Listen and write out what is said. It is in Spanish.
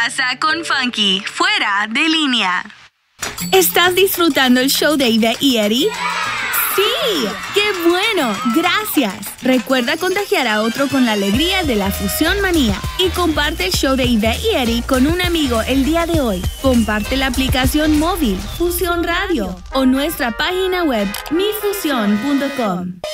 casa con Funky, fuera de línea. ¿Estás disfrutando el show de Ivette y Eddie? ¡Sí! ¡Qué bueno! ¡Gracias! Recuerda contagiar a otro con la alegría de la Fusión Manía y comparte el show de Ivette y Eddie con un amigo el día de hoy. Comparte la aplicación móvil Fusión Radio o nuestra página web mifusión.com.